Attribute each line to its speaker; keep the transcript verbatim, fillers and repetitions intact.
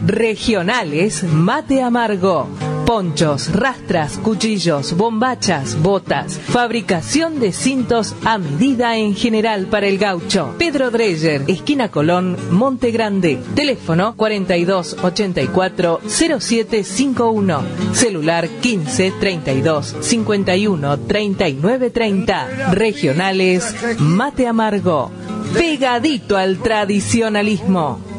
Speaker 1: Regionales Mate Amargo. Ponchos, rastras, cuchillos, bombachas, botas. Fabricación de cintos a medida en general para el gaucho. Pedro Dreyer, esquina Colón, Monte Grande. Teléfono cuarenta y dos ochenta y cuatro cero siete cincuenta y uno. Celular quince treinta y dos cincuenta y uno treinta y nueve treinta. Regionales Mate Amargo. Pegadito al tradicionalismo.